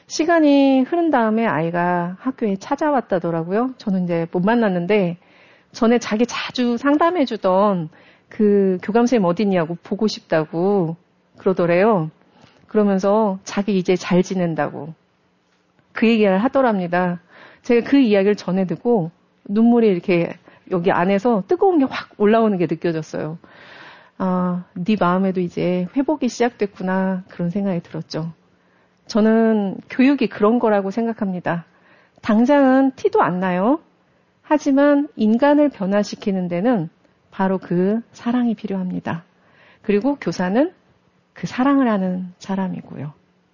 시간이 흐른 다음에 아이가 학교에 찾아왔다더라고요. 저는 이제 못 만났는데 전에 자기 자주 상담해주던 그 교감선생님 어딨냐고 보고 싶다고 그러더래요. 그러면서 자기 이제 잘 지낸다고 그 얘기를 하더랍니다. 제가 그 이야기를 전해 듣고 눈물이 이렇게 여기 안에서 뜨거운 게 확 올라오는 게 느껴졌어요. 아, 네 마음에도 이제 회복이 시작됐구나 그런 생각이 들었죠. 저는 교육이 그런 거라고 생각합니다. 당장은 티도 안 나요. 하지만 인간을 변화시키는 데는 바로 그 사랑이 필요합니다. 그리고 교사는 그 사랑을 하는 사람이고요.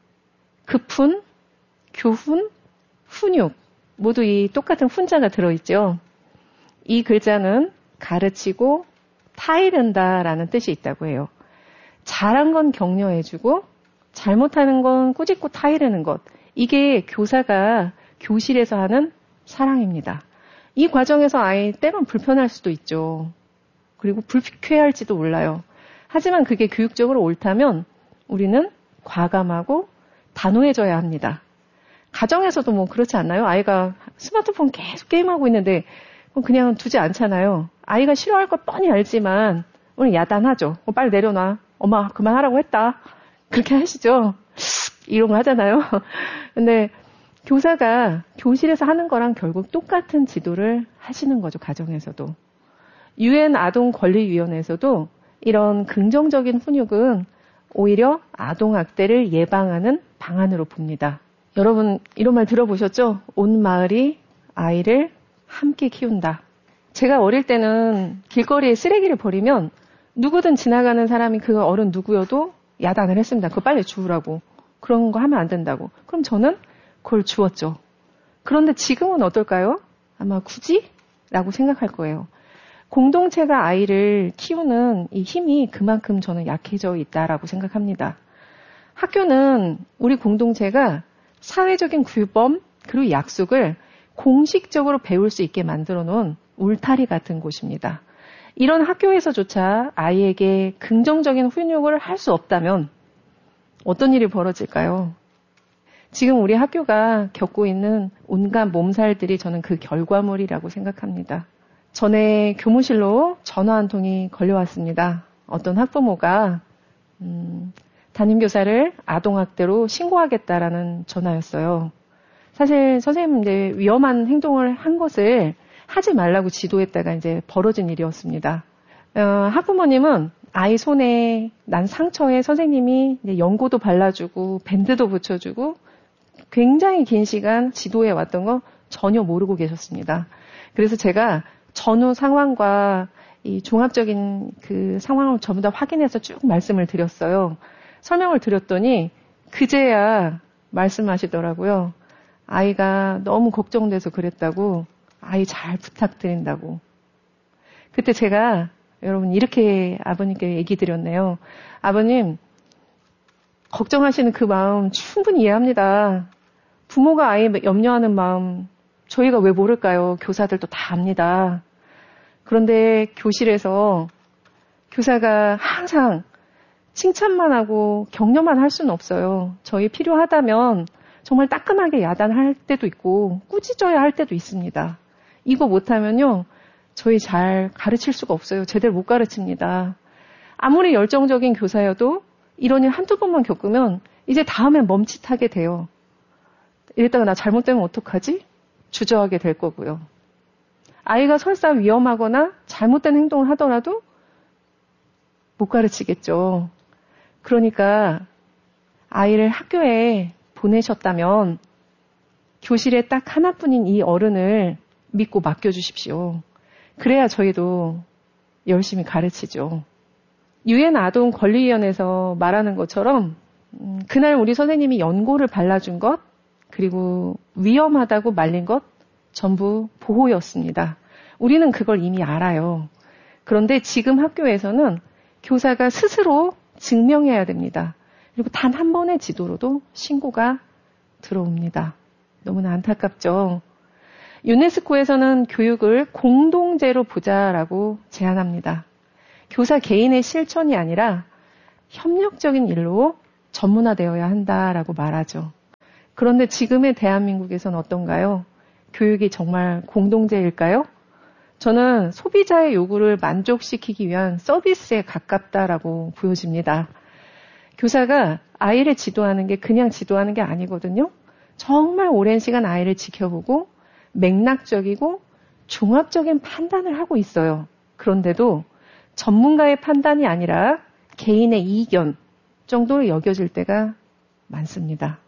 급훈, 교훈, 훈육 모두 이 똑같은 훈자가 들어있죠. 이 글자는 가르치고 타이른다라는 뜻이 있다고 해요. 잘한 건 격려해주고 잘못하는 건 꾸짖고 타이르는 것. 이게 교사가 교실에서 하는 사랑입니다. 이 과정에서 아이 때론 불편할 수도 있죠. 그리고 불쾌할지도 몰라요. 하지만 그게 교육적으로 옳다면 우리는 과감하고 단호해져야 합니다. 가정에서도 뭐 그렇지 않나요? 아이가 스마트폰 계속 게임하고 있는데 그냥 두지 않잖아요. 아이가 싫어할 걸 뻔히 알지만 오늘 야단하죠. 빨리 내려놔. 엄마 그만하라고 했다. 그렇게 하시죠. 이런 거 하잖아요. 근데 교사가 교실에서 하는 거랑 결국 똑같은 지도를 하시는 거죠. 가정에서도. UN 아동권리위원회에서도 이런 긍정적인 훈육은 오히려 아동학대를 예방하는 방안으로 봅니다. 여러분 이런 말 들어보셨죠? 온 마을이 아이를 함께 키운다. 제가 어릴 때는 길거리에 쓰레기를 버리면 누구든 지나가는 사람이 그 어른 누구여도 야단을 했습니다. 그거 빨리 주우라고. 그런 거 하면 안 된다고. 그럼 저는 그걸 주웠죠. 그런데 지금은 어떨까요? 아마 굳이? 라고 생각할 거예요. 공동체가 아이를 키우는 이 힘이 그만큼 저는 약해져 있다라고 생각합니다. 학교는 우리 공동체가 사회적인 규범 그리고 약속을 공식적으로 배울 수 있게 만들어 놓은 울타리 같은 곳입니다. 이런 학교에서조차 아이에게 긍정적인 훈육을 할 수 없다면 어떤 일이 벌어질까요? 지금 우리 학교가 겪고 있는 온갖 몸살들이 저는 그 결과물이라고 생각합니다. 전에 교무실로 전화 한 통이 걸려왔습니다. 어떤 학부모가 담임교사를 아동학대로 신고하겠다라는 전화였어요. 사실 선생님 이제 위험한 행동을 한 것을 하지 말라고 지도했다가 이제 벌어진 일이었습니다. 학부모님은 아이 손에 난 상처에 선생님이 이제 연고도 발라주고 밴드도 붙여주고 굉장히 긴 시간 지도해 왔던 거 전혀 모르고 계셨습니다. 그래서 제가 전후 상황과 이 종합적인 그 상황을 전부 다 확인해서 쭉 말씀을 드렸어요. 설명을 드렸더니 그제야 말씀하시더라고요. 아이가 너무 걱정돼서 그랬다고, 아이 잘 부탁드린다고. 그때 제가 여러분 이렇게 아버님께 얘기 드렸네요. 아버님, 걱정하시는 그 마음 충분히 이해합니다. 부모가 아이 염려하는 마음 저희가 왜 모를까요? 교사들도 다 압니다. 그런데 교실에서 교사가 항상 칭찬만 하고 격려만 할 수는 없어요. 저희 필요하다면 정말 따끔하게 야단할 때도 있고 꾸짖어야 할 때도 있습니다. 이거 못하면요. 저희 잘 가르칠 수가 없어요. 제대로 못 가르칩니다. 아무리 열정적인 교사여도 이런 일 한두 번만 겪으면 이제 다음엔 멈칫하게 돼요. 이랬다가 나 잘못되면 어떡하지? 주저하게 될 거고요. 아이가 설사 위험하거나 잘못된 행동을 하더라도 못 가르치겠죠. 그러니까 아이를 학교에 보내셨다면 교실에 딱 하나뿐인 이 어른을 믿고 맡겨주십시오. 그래야 저희도 열심히 가르치죠. UN 아동권리위원회에서 말하는 것처럼 그날 우리 선생님이 연고를 발라준 것 그리고 위험하다고 말린 것 전부 보호였습니다. 우리는 그걸 이미 알아요. 그런데 지금 학교에서는 교사가 스스로 증명해야 됩니다. 그리고 단 한 번의 지도로도 신고가 들어옵니다. 너무나 안타깝죠. 유네스코에서는 교육을 공동체로 보자라고 제안합니다. 교사 개인의 실천이 아니라 협력적인 일로 전문화되어야 한다라고 말하죠. 그런데 지금의 대한민국에서는 어떤가요? 교육이 정말 공동체일까요? 저는 소비자의 요구를 만족시키기 위한 서비스에 가깝다라고 보여집니다. 교사가 아이를 지도하는 게 그냥 지도하는 게 아니거든요. 정말 오랜 시간 아이를 지켜보고 맥락적이고 종합적인 판단을 하고 있어요. 그런데도 전문가의 판단이 아니라 개인의 이견 정도로 여겨질 때가 많습니다.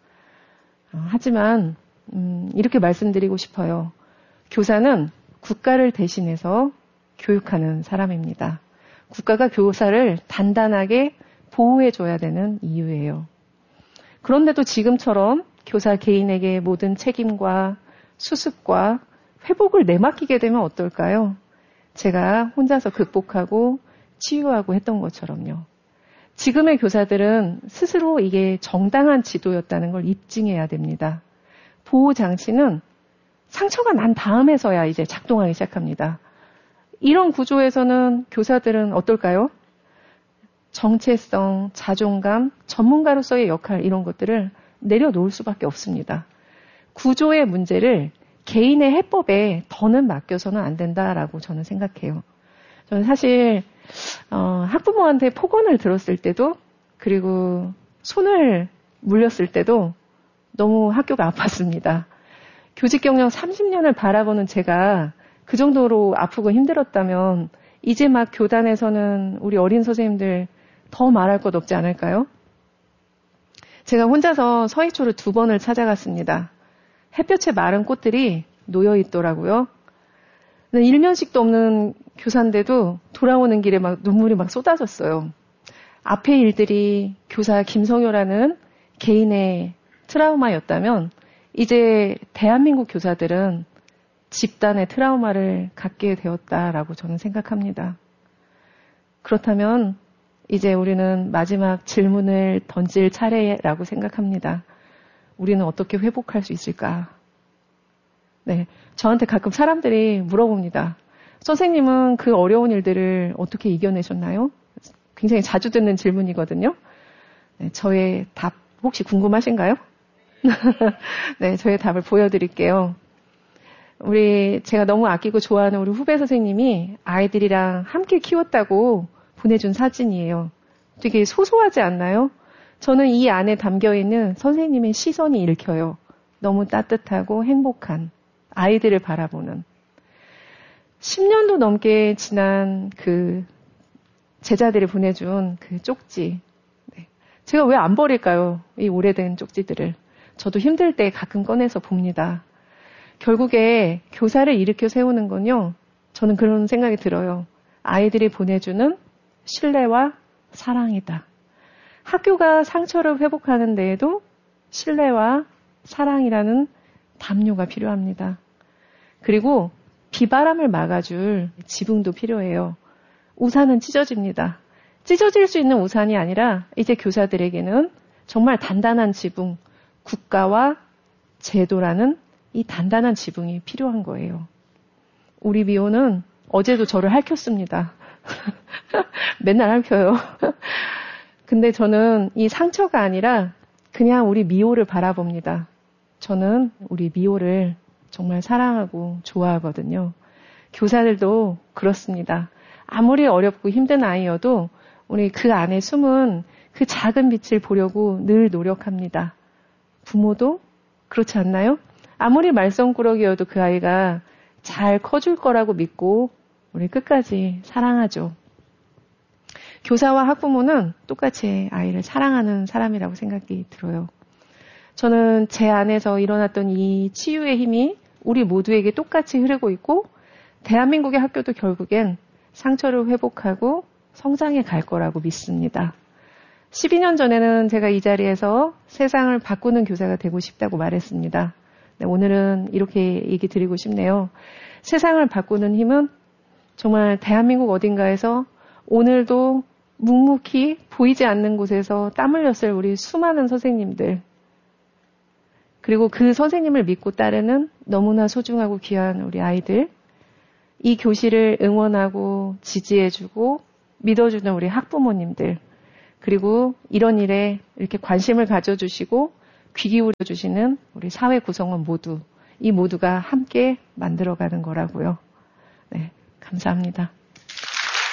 하지만 이렇게 말씀드리고 싶어요. 교사는 국가를 대신해서 교육하는 사람입니다. 국가가 교사를 단단하게 보호해줘야 되는 이유예요. 그런데도 지금처럼 교사 개인에게 모든 책임과 수습과 회복을 내맡기게 되면 어떨까요? 제가 혼자서 극복하고 치유하고 했던 것처럼요. 지금의 교사들은 스스로 이게 정당한 지도였다는 걸 입증해야 됩니다. 보호장치는 상처가 난 다음에서야 이제 작동하기 시작합니다. 이런 구조에서는 교사들은 어떨까요? 정체성, 자존감, 전문가로서의 역할 이런 것들을 내려놓을 수밖에 없습니다. 구조의 문제를 개인의 해법에 더는 맡겨서는 안 된다라고 저는 생각해요. 저는 사실 학부모한테 폭언을 들었을 때도 그리고 손을 물렸을 때도 너무 학교가 아팠습니다. 교직 경력 30년을 바라보는 제가 그 정도로 아프고 힘들었다면 이제 막 교단에서는 우리 어린 선생님들 더 말할 것 없지 않을까요? 제가 혼자서 서희초를 2번을 찾아갔습니다. 햇볕에 마른 꽃들이 놓여 있더라고요. 일면식도 없는 교사인데도 돌아오는 길에 막 눈물이 막 쏟아졌어요. 앞의 일들이 교사 김성효라는 개인의 트라우마였다면 이제 대한민국 교사들은 집단의 트라우마를 갖게 되었다라고 저는 생각합니다. 그렇다면 이제 우리는 마지막 질문을 던질 차례라고 생각합니다. 우리는 어떻게 회복할 수 있을까? 네, 저한테 가끔 사람들이 물어봅니다. 선생님은 그 어려운 일들을 어떻게 이겨내셨나요? 굉장히 자주 듣는 질문이거든요. 네, 저의 답 혹시 궁금하신가요? 네, 저의 답을 보여드릴게요. 제가 너무 아끼고 좋아하는 우리 후배 선생님이 아이들이랑 함께 키웠다고 보내준 사진이에요. 되게 소소하지 않나요? 저는 이 안에 담겨있는 선생님의 시선이 읽혀요. 너무 따뜻하고 행복한 아이들을 바라보는 10년도 넘게 지난 그 제자들이 보내준 그 쪽지. 네. 제가 왜 안 버릴까요? 이 오래된 쪽지들을. 저도 힘들 때 가끔 꺼내서 봅니다. 결국에 교사를 일으켜 세우는 건요. 저는 그런 생각이 들어요. 아이들이 보내주는 신뢰와 사랑이다. 학교가 상처를 회복하는 데에도 신뢰와 사랑이라는 담요가 필요합니다. 그리고 비바람을 막아줄 지붕도 필요해요. 우산은 찢어집니다. 찢어질 수 있는 우산이 아니라 이제 교사들에게는 정말 단단한 지붕, 국가와 제도라는 이 단단한 지붕이 필요한 거예요. 우리 미호는 어제도 저를 핥혔습니다. 맨날 핥혀요. 근데 저는 이 상처가 아니라 그냥 우리 미호를 바라봅니다. 저는 우리 미호를 정말 사랑하고 좋아하거든요. 교사들도 그렇습니다. 아무리 어렵고 힘든 아이여도 우리 그 안에 숨은 그 작은 빛을 보려고 늘 노력합니다. 부모도 그렇지 않나요? 아무리 말썽꾸러기여도 그 아이가 잘 커줄 거라고 믿고 우리 끝까지 사랑하죠. 교사와 학부모는 똑같이 아이를 사랑하는 사람이라고 생각이 들어요. 저는 제 안에서 일어났던 이 치유의 힘이 우리 모두에게 똑같이 흐르고 있고 대한민국의 학교도 결국엔 상처를 회복하고 성장해 갈 거라고 믿습니다. 12년 전에는 제가 이 자리에서 세상을 바꾸는 교사가 되고 싶다고 말했습니다. 네, 오늘은 이렇게 얘기 드리고 싶네요. 세상을 바꾸는 힘은 정말 대한민국 어딘가에서 오늘도 묵묵히 보이지 않는 곳에서 땀 흘렸을 우리 수많은 선생님들, 그리고 그 선생님을 믿고 따르는 너무나 소중하고 귀한 우리 아이들, 이 교실을 응원하고 지지해주고 믿어주는 우리 학부모님들, 그리고 이런 일에 이렇게 관심을 가져주시고 귀 기울여 주시는 우리 사회 구성원 모두, 이 모두가 함께 만들어가는 거라고요. 네, 감사합니다.